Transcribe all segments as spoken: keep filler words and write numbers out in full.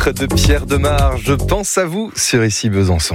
De Pierre Demar, je pense à vous sur Ici Besançon.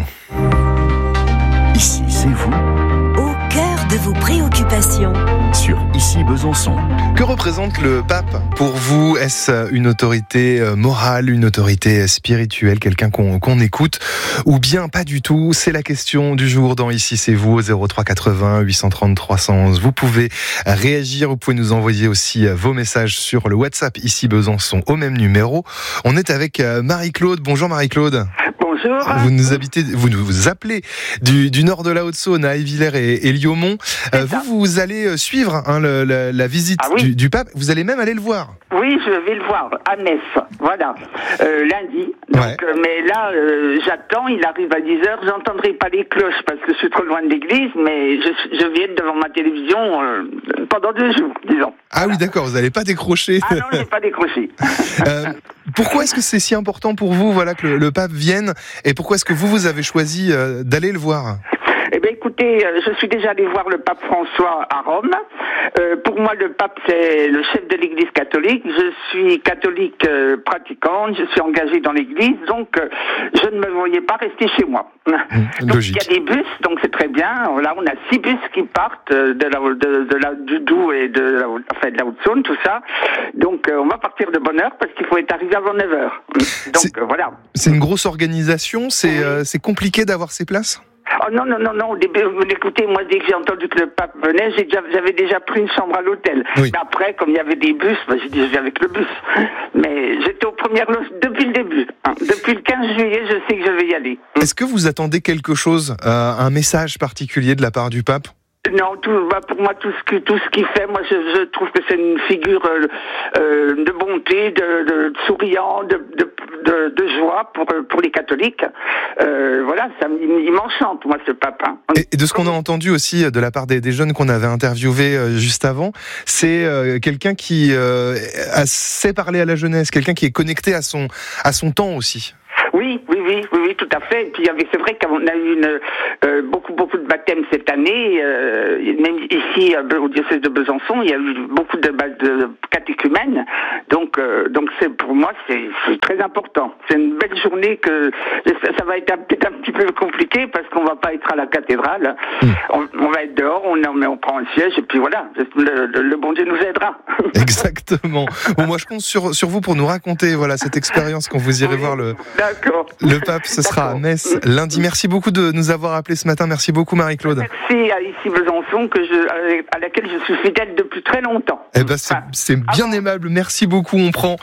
Ici, c'est vous. Au cœur de vos préoccupations. Sur Ici Besançon. Que représente le pape pour vous ? Est-ce une autorité morale, une autorité spirituelle, quelqu'un qu'on, qu'on écoute ? Ou bien pas du tout ? C'est la question du jour dans Ici c'est vous au zéro trois quatre-vingts huit cent trente trois cent onze. Vous pouvez réagir, vous pouvez nous envoyer aussi vos messages sur le WhatsApp Ici Besançon au même numéro. On est avec Marie-Claude. Bonjour Marie-Claude. Bonjour. Vous nous habitez, vous nous appelez du, du nord de la Haute-Saône à Évillers et, et Liaumont. Euh, vous, vous allez suivre hein, le, la, la visite ah oui. du, du pape. Vous allez même aller le voir. Oui, je vais le voir à Metz. Voilà, euh, lundi. Donc, ouais. euh, mais là, euh, j'attends. Il arrive à dix heures. J'entendrai pas les cloches parce que je suis trop loin de l'église, mais je, je vais être devant ma télévision euh, pendant deux jours, disons. Ah voilà. Oui, d'accord. Vous n'allez pas décrocher. Ah non, je n'ai pas décroché. euh, pourquoi est-ce que c'est si important pour vous, voilà, que le, le pape vienne, et pourquoi est-ce que vous vous avez choisi euh, d'aller le voir ? Eh bien, écoutez, je suis déjà allé voir le pape François à Rome. Euh, pour moi, le pape, c'est le chef de l'Église catholique. Je suis catholique euh, pratiquante, je suis engagée dans l'Église, donc euh, je ne me voyais pas rester chez moi. Mmh, donc, il y a des bus, donc c'est très bien. Là, on a six bus qui partent de la, de, de la, du Doubs et de la, enfin, de la Haute-Saône, tout ça. Donc, euh, on va partir de bonne heure parce qu'il faut être arrivé avant neuf heures. Donc, c'est, euh, voilà. C'est une grosse organisation, c'est, oui. euh, c'est compliqué d'avoir ces places ? Oh non, non, non, non, au début, écoutez, moi, dès que j'ai entendu que le pape venait, j'ai déjà, j'avais déjà pris une chambre à l'hôtel. Oui. Mais après, comme il y avait des bus, bah, j'ai dit, je viens avec le bus. Mais j'étais aux premières loges depuis le début. Hein. Depuis le quinze juillet, je sais que je vais y aller. Est-ce que vous attendez quelque chose, euh, un message particulier de la part du pape ? Non, tout, bah pour moi, tout ce que tout ce qu'il fait, moi, je, je trouve que c'est une figure euh, euh, de bonté, de, de, de souriant, de, de, de, de joie pour pour les catholiques. Euh, voilà, ça, il, il m'enchante, moi, ce pape. Hein. Et, et de ce qu'on a entendu aussi de la part des, des jeunes qu'on avait interviewés euh, juste avant, c'est euh, quelqu'un qui euh, sait parler à la jeunesse, quelqu'un qui est connecté à son à son temps aussi. Oui, oui, oui, oui, oui, tout à fait. Et puis c'est vrai qu'on a eu une, euh, beaucoup, beaucoup de baptêmes cette année. Euh, même ici, au diocèse de Besançon, il y a eu beaucoup de, de catéchumènes. Donc, euh, donc c'est pour moi, c'est, c'est très important. C'est une belle journée que ça, ça va être un, peut-être un petit peu compliqué parce qu'on va pas être à la cathédrale. Mmh. On, on va être dehors, on, mais on prend un siège et puis voilà, le, le, le bon Dieu nous aidera. Exactement. Bon, moi, je compte sur sur vous pour nous raconter voilà cette expérience quand vous irez oui, voir le. D'accord. Le pape, ce D'accord. sera à Metz lundi. Merci beaucoup de nous avoir appelés ce matin. Merci beaucoup Marie-Claude. Merci à Ici Besançon que je, à laquelle je suis fidèle depuis très longtemps. Eh ben c'est, c'est bien ah aimable. Merci beaucoup. On prend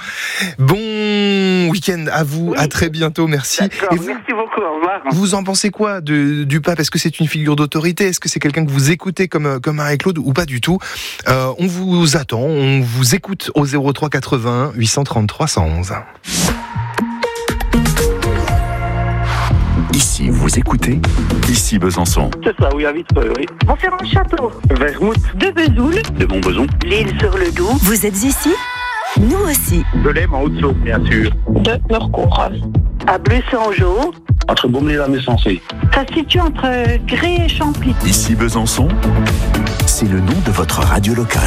bon week-end à vous. Oui. À très bientôt. Merci. Et vous, merci beaucoup. Au revoir. Vous en pensez quoi de, du pape ? Est-ce que c'est une figure d'autorité ? Est-ce que c'est quelqu'un que vous écoutez comme comme Marie-Claude ou pas du tout ? euh, On vous attend. On vous écoute au zéro trois quatre-vingts huit cent trente-trois cent onze. Ici, vous écoutez Ici Besançon. C'est ça, oui, à Vitreux, oui. Montferrand-Château. Vermouth. De Vesoul. De Montbezon. L'Île-sur-le-Doubs. Vous êtes ici ? Nous aussi. De l'Aisne en Haute-Saône, bien sûr. De Meurcourt. À Bleu-Saint-Jean. Entre Beaumont et la Messensée. Ça se situe entre Gré et Champy. Ici Besançon, c'est le nom de votre radio locale.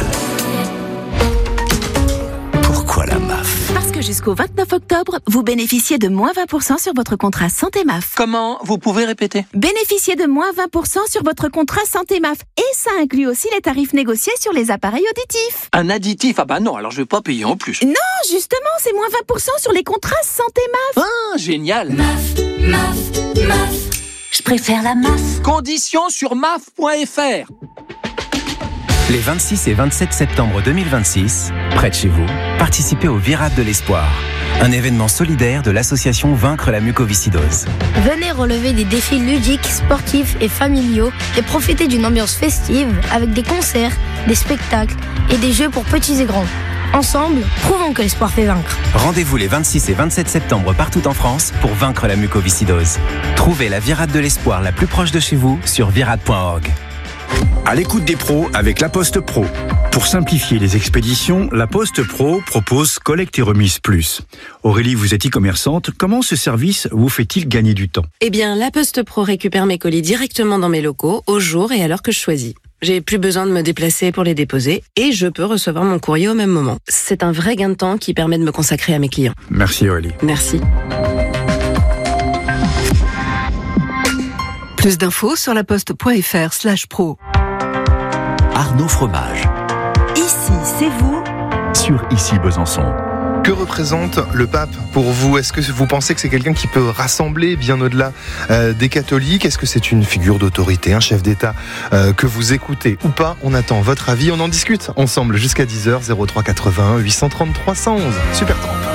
Pourquoi la M A F ? Parce que jusqu'au vingt-neuf octobre, vous bénéficiez de moins vingt pour cent sur votre contrat Santé M A F. Comment ? Vous pouvez répéter ? Bénéficiez de moins vingt pour cent sur votre contrat Santé M A F. Et ça inclut aussi les tarifs négociés sur les appareils auditifs. Un additif ? Ah bah non, alors je vais pas payer en plus. Non, justement, c'est moins vingt pour cent sur les contrats Santé M A F. Ah, génial ! M A F, M A F, M A F. Je préfère la M A F. Conditions sur M A F point F R. Les vingt-six et vingt-sept septembre deux mille vingt-six, près de chez vous, participez au Virade de l'Espoir, un événement solidaire de l'association Vaincre la mucoviscidose. Venez relever des défis ludiques, sportifs et familiaux et profiter d'une ambiance festive avec des concerts, des spectacles et des jeux pour petits et grands. Ensemble, prouvons que l'espoir fait vaincre. Rendez-vous les vingt-six et vingt-sept septembre partout en France pour vaincre la mucoviscidose. Trouvez la Virade de l'Espoir la plus proche de chez vous sur virade point org. À l'écoute des pros avec La Poste Pro. Pour simplifier les expéditions, La Poste Pro propose Collecte et Remise Plus. Aurélie, vous êtes e-commerçante. Comment ce service vous fait-il gagner du temps ? Eh bien, La Poste Pro récupère mes colis directement dans mes locaux, au jour et à l'heure que je choisis. J'ai plus besoin de me déplacer pour les déposer et je peux recevoir mon courrier au même moment. C'est un vrai gain de temps qui permet de me consacrer à mes clients. Merci Aurélie. Merci. Plus d'infos sur laposte.fr slash pro. Arnaud Fromage. Ici, c'est vous. Sur Ici Besançon. Que représente le pape pour vous ? Est-ce que vous pensez que c'est quelqu'un qui peut rassembler bien au-delà euh, des catholiques ? Est-ce que c'est une figure d'autorité, un chef d'État euh, que vous écoutez ou pas ? On attend votre avis, on en discute ensemble jusqu'à dix heures, zéro trois quatre-vingt-un huit cent trente-trois cent onze. Super temps.